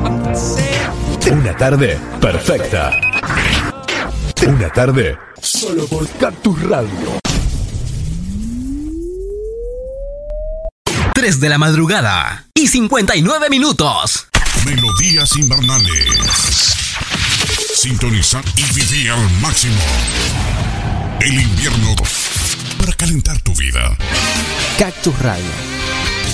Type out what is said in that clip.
Una tarde perfecta. Una tarde solo por Cactus Radio. 3 de la madrugada y 59 minutos. Melodías invernales. Sintonizar y vivir al máximo el invierno para calentar tu vida. Cactus Radio.